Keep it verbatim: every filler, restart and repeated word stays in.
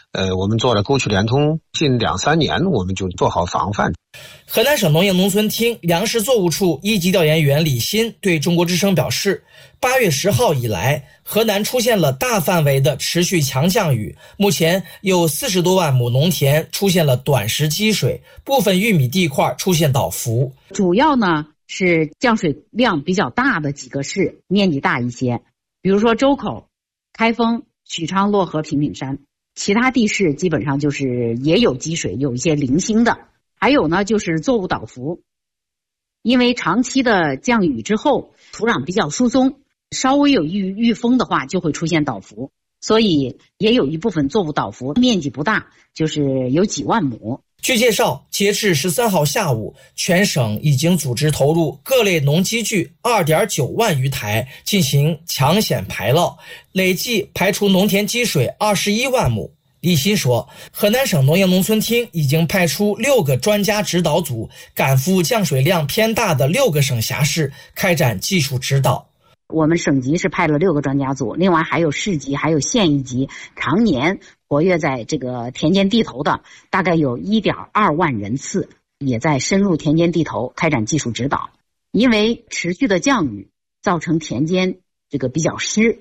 呃，我们做了沟渠联通，近两三年我们就做好防范。 河南省农业农村厅粮食作物处一级调研员李鑫对中国之声表示，八月十号以来，河南出现了大范围的持续强降雨，目前有四十多万亩农田出现了短时积水，部分玉米地块出现倒伏。 主要呢是降水量比较大的几个市，面积大一些，比如说周口、开封、许昌、漯河、平顶山。其他地市基本上就是也有积水，有一些零星的。还有呢就是作物倒伏，因为长期的降雨之后土壤比较疏松，稍微有遇遇风的话就会出现倒伏，所以也有一部分作物倒伏，面积不大，就是有几万亩。 据介绍，截至十三号下午，全省已经组织投入各类农机具 二点九万余台进行抢险排涝，累计排除农田积水二十一万亩。李鑫说，河南省农业农村厅已经派出六个专家指导组赶赴降水量偏大的六个省辖市开展技术指导。 我们省级是派了六个专家组，另外还有市级还有县一级常年活跃在这个田间地头的大概有 一点二万人次，也在深入田间地头开展技术指导。因为持续的降雨造成田间这个比较湿，